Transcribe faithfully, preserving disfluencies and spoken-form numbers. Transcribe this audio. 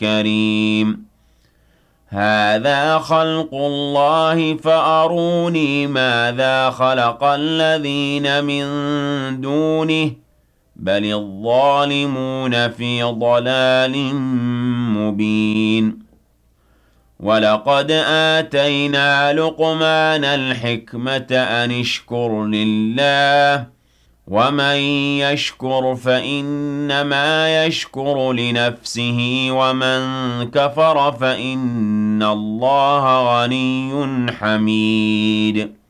كريم هذا خلق الله فأروني ماذا خلق الذين من دونه بل الظالمون في ضلال مبين ولقد آتينا لقمان الحكمة أن اشكر لله ومن يشكر فإنما يشكر لنفسه ومن كفر فإن الله غني حميد